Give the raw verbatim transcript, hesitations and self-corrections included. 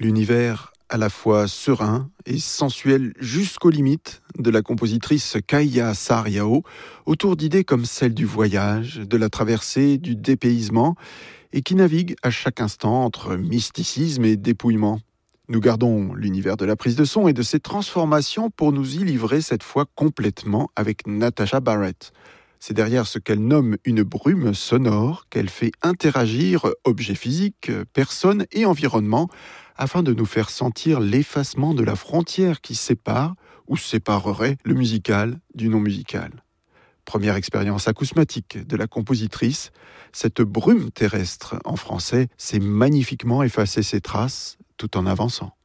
L'univers à la fois serein et sensuel jusqu'aux limites de la compositrice Kaija Saariaho, autour d'idées comme celle du voyage, de la traversée, du dépaysement, et qui navigue à chaque instant entre mysticisme et dépouillement. Nous gardons l'univers de la prise de son et de ses transformations pour nous y livrer cette fois complètement avec Natasha Barrett. C'est derrière ce qu'elle nomme une brume sonore qu'elle fait interagir objets physiques, personnes et environnement afin de nous faire sentir l'effacement de la frontière qui sépare ou séparerait le musical du non musical. Première expérience acousmatique de la compositrice, cette brume terrestre en français sait magnifiquement effacer ses traces tout en avançant.